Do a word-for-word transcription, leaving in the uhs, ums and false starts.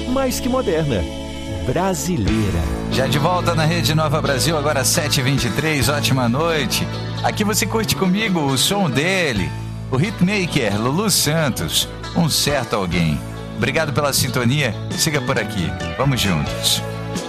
mais que moderna. Brasileira. Já de volta na Rede Nova Brasil, agora sete e vinte e três, ótima noite. Aqui você curte comigo o som dele, o hitmaker Lulu Santos, Um Certo Alguém. Obrigado pela sintonia, siga por aqui, vamos juntos.